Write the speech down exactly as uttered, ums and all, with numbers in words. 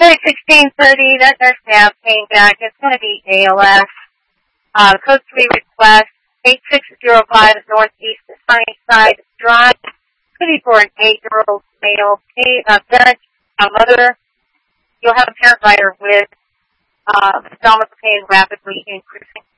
sixteen thirty, that nurse now came back. It's going to be A L S. Uh, code three request, eight six zero five Northeast Sunnyside Drive. Could be for an eight-year-old male uh, parent, a mother. You'll have a parent rider with uh, abdominal pain rapidly increasing.